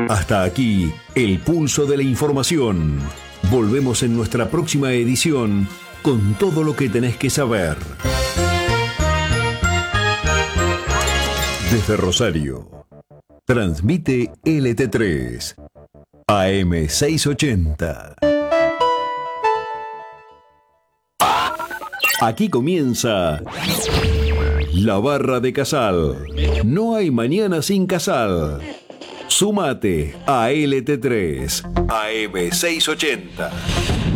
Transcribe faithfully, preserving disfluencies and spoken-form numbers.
Hasta aquí, el pulso de la información. Volvemos en nuestra próxima edición con todo lo que tenés que saber. Desde Rosario, transmite L T tres, A M seiscientos ochenta. Aquí comienza La Barra de Casal. No hay mañana sin Casal. Súmate a L T tres, A M seiscientos ochenta.